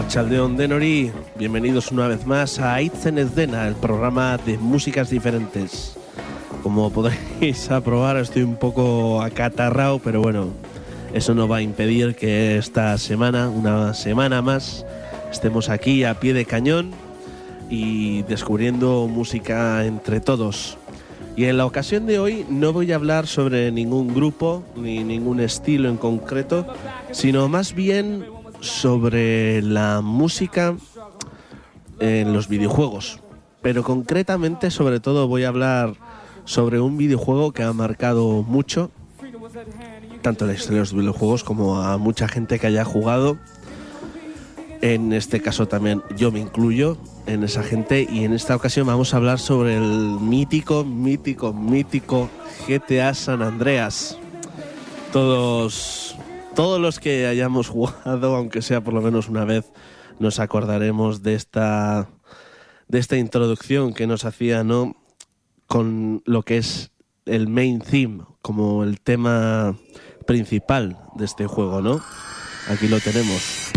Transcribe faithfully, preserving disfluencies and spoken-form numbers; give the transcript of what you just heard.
Arratsaldeon denori, bienvenidos una vez más a Itzen ez dena, el programa de músicas diferentes. Como podréis aprobar, estoy un poco acatarrado, pero bueno, eso no va a impedir que esta semana, una semana más, estemos aquí a pie de cañón y descubriendo música entre todos. Y en la ocasión de hoy no voy a hablar sobre ningún grupo ni ningún estilo en concreto, sino más bien sobre la música en los videojuegos. Pero concretamente, sobre todo, voy a hablar sobre un videojuego que ha marcado mucho, tanto en la historia de los videojuegos como a mucha gente que haya jugado. En este caso también yo me incluyo en esa gente, y en esta ocasión vamos a hablar sobre el mítico, mítico, mítico G T A San Andreas. Todos, todos los que hayamos jugado, aunque sea por lo menos una vez, nos acordaremos de esta, de esta introducción que nos hacía, ¿no?, con lo que es el main theme, como el tema principal de este juego, ¿no? Aquí lo tenemos.